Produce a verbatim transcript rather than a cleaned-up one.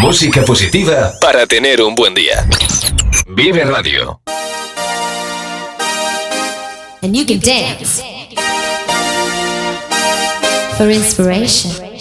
Música positiva para tener un buen día. Vive Radio. And you can dance for inspiration.